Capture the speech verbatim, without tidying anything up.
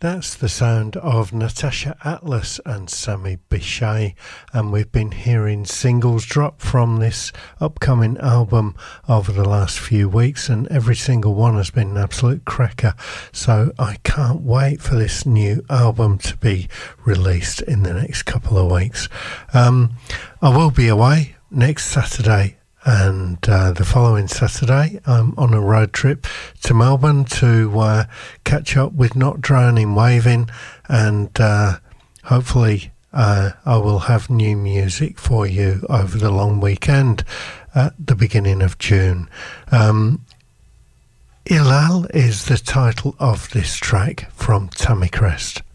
That's the sound of Natasha Atlas and Sammy Bichet, and we've been hearing singles drop from this upcoming album over the last few weeks, and every single one has been an absolute cracker. So I can't wait for this new album to be released in the next couple of weeks. Um, I will be away next Saturday. And uh, the following Saturday, I'm on a road trip to Melbourne to uh, catch up with Not Drowning Waving, and uh, hopefully uh, I will have new music for you over the long weekend at the beginning of June. Um, Ilal is the title of this track from Tammy Crest.